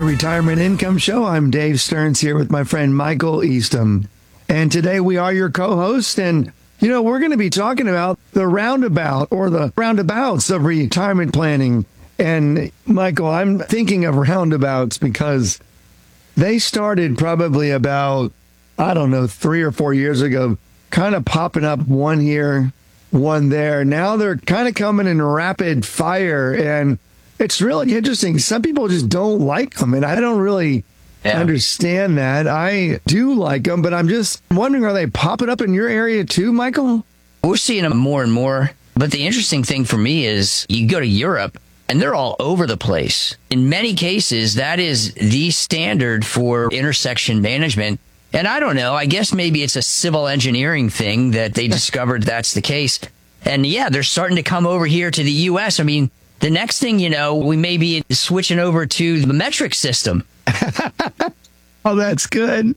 Retirement Income Show. I'm Dave Stearns here with my friend Michael Eastham. And today we are your co-host. And, we're going to be talking about the roundabout or the roundabouts of retirement planning. And, Michael, I'm thinking of roundabouts because they started probably about, 3 or 4 years ago, kind of popping up one here, one there. Now they're kind of coming in rapid fire. And it's really interesting. Some people just don't like them, and I don't really understand that. I do like them, but I'm just wondering, are they popping up in your area too, Michael? We're seeing them more and more. But the interesting thing for me is you go to Europe, and they're all over the place. In many cases, that is the standard for intersection management. And I don't know, I guess maybe it's a civil engineering thing that they discovered that's the case. And they're starting to come over here to the U.S. I mean, the next thing you know, we may be switching over to the metric system. Oh, that's good.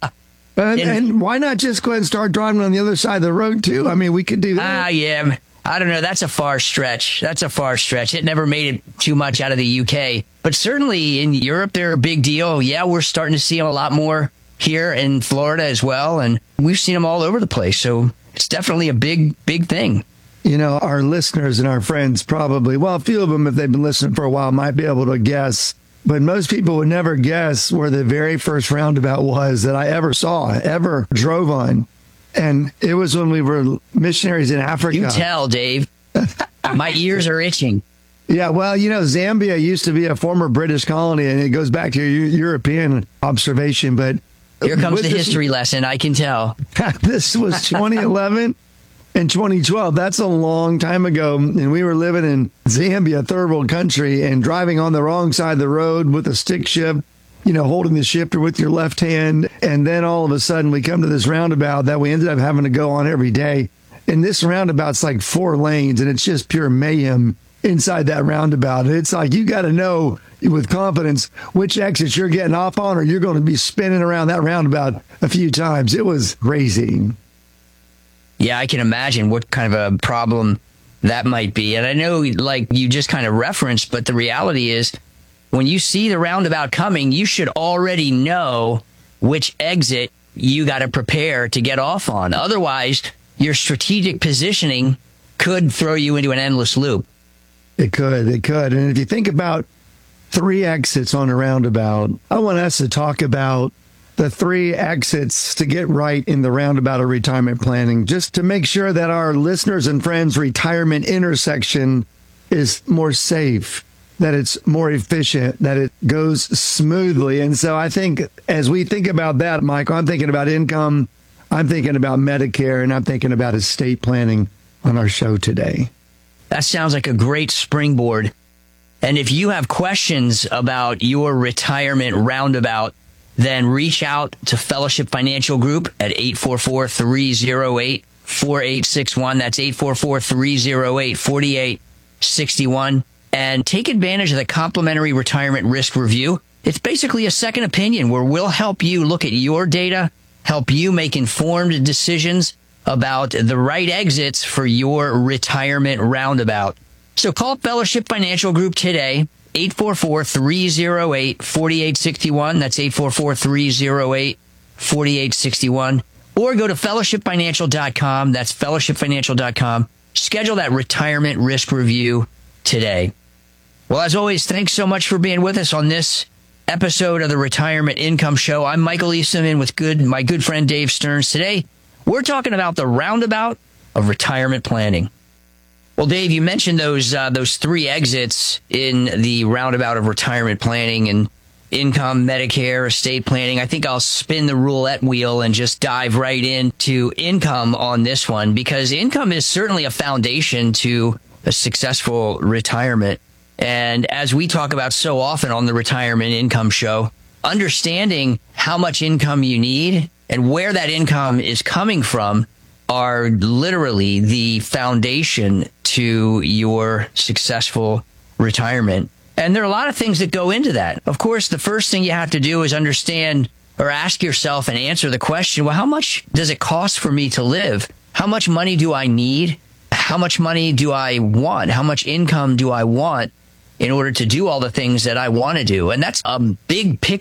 And why not just go ahead and start driving on the other side of the road, too? I mean, we could do that. Yeah. I don't know. That's a far stretch. It never made it too much out of the UK. But certainly in Europe, they're a big deal. Yeah, we're starting to see them a lot more here in Florida as well. And we've seen them all over the place. So it's definitely a big, big thing. Our listeners and our friends probably, a few of them, if they've been listening for a while, might be able to guess. But most people would never guess where the very first roundabout was that I ever saw, ever drove on. And it was when we were missionaries in Africa. You tell, Dave. My ears are itching. Yeah, Zambia used to be a former British colony, and it goes back to your European observation. But here comes the history lesson, I can tell. This was 2011. In 2012, that's a long time ago, and we were living in Zambia, a third world country, and driving on the wrong side of the road with a stick shift, holding the shifter with your left hand, and then all of a sudden we come to this roundabout that we ended up having to go on every day. And this roundabout's like 4 lanes, and it's just pure mayhem inside that roundabout. And it's like you got to know with confidence which exit you're getting off on, or you're going to be spinning around that roundabout a few times. It was crazy. Yeah, I can imagine what kind of a problem that might be. And I know, like you just kind of referenced, but the reality is when you see the roundabout coming, you should already know which exit you got to prepare to get off on. Otherwise, your strategic positioning could throw you into an endless loop. It could. And if you think about 3 exits on a roundabout, I want us to talk about the 3 exits to get right in the roundabout of retirement planning, just to make sure that our listeners and friends' retirement intersection is more safe, that it's more efficient, that it goes smoothly. And so I think as we think about that, Michael, I'm thinking about income, I'm thinking about Medicare, and I'm thinking about estate planning on our show today. That sounds like a great springboard. And if you have questions about your retirement roundabout, then reach out to Fellowship Financial Group at 844-308-4861. That's 844-308-4861. And take advantage of the complimentary retirement risk review. It's basically a second opinion where we'll help you look at your data, help you make informed decisions about the right exits for your retirement roundabout. So call Fellowship Financial Group today. 844-308-4861. That's 844-308-4861. Or go to fellowshipfinancial.com. That's fellowshipfinancial.com. Schedule that retirement risk review today. Well, as always, thanks so much for being with us on this episode of the Retirement Income Show. I'm Michael Eastham with my good friend Dave Stearns. Today, we're talking about the roundabout of retirement planning. Well, Dave, you mentioned those 3 exits in the roundabout of retirement planning and income, Medicare, estate planning. I think I'll spin the roulette wheel and just dive right into income on this one, because income is certainly a foundation to a successful retirement. And as we talk about so often on the Retirement Income Show, understanding how much income you need and where that income is coming from are literally the foundation to your successful retirement. And there are a lot of things that go into that. Of course, the first thing you have to do is understand or ask yourself and answer the question, well, how much does it cost for me to live? How much money do I need? How much money do I want? How much income do I want in order to do all the things that I want to do? And that's a big picture